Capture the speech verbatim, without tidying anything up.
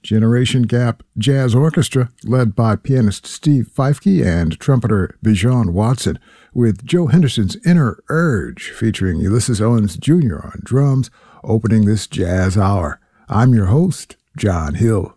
Generation Gap Jazz Orchestra, led by pianist Steve Feifke and trumpeter Bijan Watson, with Joe Henderson's Inner Urge featuring Ulysses Owens Junior on drums, opening this jazz hour. I'm your host, John Hill.